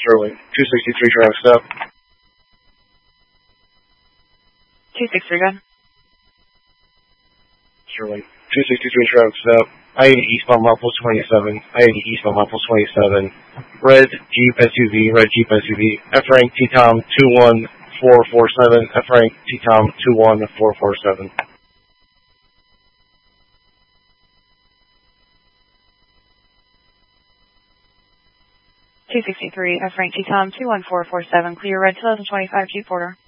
Sterling. 263 traffic stop. 263, go ahead. Sterling. 263 traffic stop. I-80 eastbound Mount 27. I-80 eastbound Mount 27. Red Jeep SUV. Red Jeep SUV. F-Rank T-Tom 21447. F-Rank T-Tom 21447. 263, F-Rank T-Tom 21447, clear red 2025 Jeep Porter.